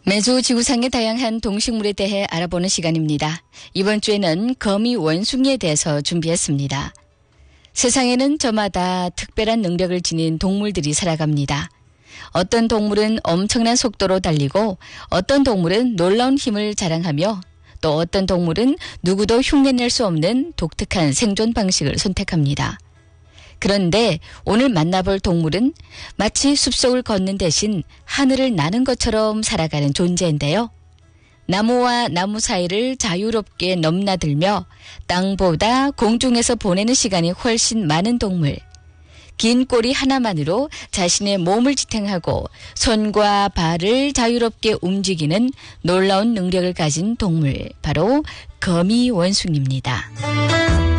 매주 지구상의 다양한 동식물에 대해 알아보는 시간입니다. 이번 주에는 거미 원숭이에 대해서 준비했습니다. 세상에는 저마다 특별한 능력을 지닌 동물들이 살아갑니다. 어떤 동물은 엄청난 속도로 달리고 어떤 동물은 놀라운 힘을 자랑하며 또 어떤 동물은 누구도 흉내낼 수 없는 독특한 생존 방식을 선택합니다. 그런데 오늘 만나볼 동물은 마치 숲속을 걷는 대신 하늘을 나는 것처럼 살아가는 존재인데요. 나무와 나무 사이를 자유롭게 넘나들며 땅보다 공중에서 보내는 시간이 훨씬 많은 동물. 긴 꼬리 하나만으로 자신의 몸을 지탱하고 손과 발을 자유롭게 움직이는 놀라운 능력을 가진 동물. 바로 거미 원숭이입니다.